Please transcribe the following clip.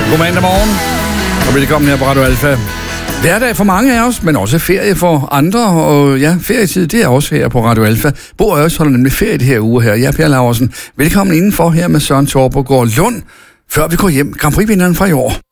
God mandag morgen, og velkommen her på Radio Alfa. Hverdag for mange af os, men også ferie for andre, og ja, ferietid, det er også her på Radio Alfa. Bo og Ørs holder nemlig ferie det her uge her. Jeg er Per Laursen. Velkommen indenfor her med Søren Torborgård Lund, før vi går hjem. Grand Prix-vinderen fra i år.